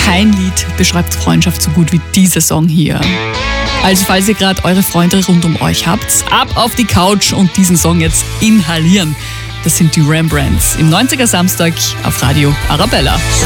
kein Lied beschreibt Freundschaft so gut wie dieser Song hier. Also falls ihr gerade eure Freunde rund um euch habt, ab auf die Couch und diesen Song jetzt inhalieren. Das sind die Rembrandts im 90er Samstag auf Radio Arabella.